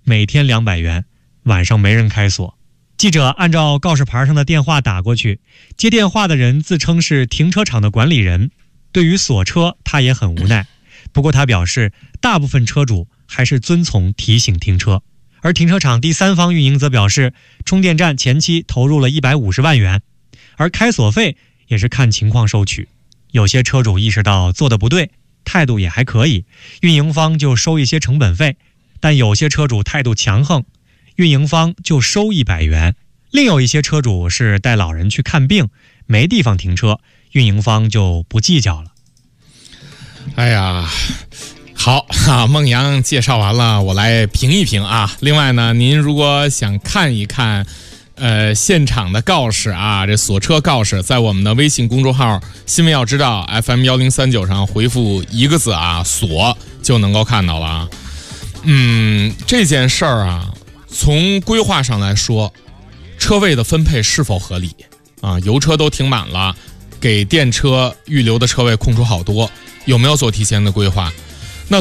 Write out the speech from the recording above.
每天200元，晚上没人开锁。记者按照告示牌上的电话打过去，接电话的人自称是停车场的管理人。对于锁车，他也很无奈。不过他表示，大部分车主还是遵从提醒停车。而停车场第三方运营则表示，充电站前期投入了150万元，而开锁费也是看情况收取。有些车主意识到做得不对，态度也还可以，运营方就收一些成本费。但有些车主态度强横，运营方就收100元。另有一些车主是带老人去看病，没地方停车，运营方就不计较了。 哎呀，好孟阳介绍完了，我来评一评啊。另外呢，您如果想看一看现场的告示啊，这锁车告示，在我们的微信公众号新闻要知道 FM1039 上回复一个字啊，锁，就能够看到了啊。这件事儿啊，从规划上来说，车位的分配是否合理啊？油车都停满了，给电车预留的车位空出好多，有没有做提前的规划？